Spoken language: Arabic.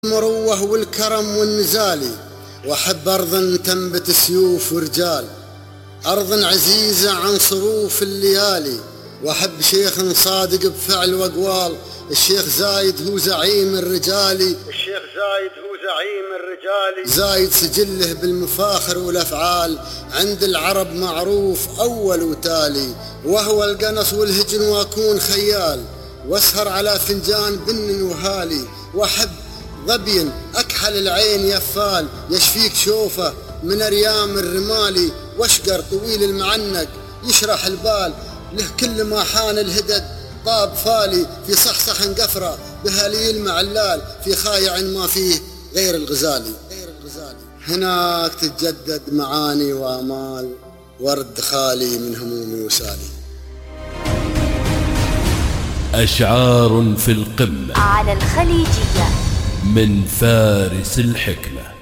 المروة والكرم والنزالي، وأحب أرض تنبت سيوف ورجال، أرض عزيزة عن صروف الليالي، وأحب شيخ صادق بفعل وأقوال، الشيخ زايد هو زعيم الرجالي، الشيخ زايد هو زعيم الرجالي، زايد سجله بالمفاخر والأفعال، عند العرب معروف أول وتالي، وهو القنص والهجن وأكون خيال، واسهر على فنجان بن وهالي، وأحب ظبي أكحل العين يفال، يشفيك شوفه من أريام الرمالي، واشقر طويل المعنق يشرح البال، له كل ما حان الهدد طاب فالي، في صحصح قفرة بهاليل معلال، في خايع ما فيه غير الغزالي. هناك تتجدد معاني وآمال، ورد خالي من همومي وسالي. أشعار في القمة على الخليجية من فارس الحكمة.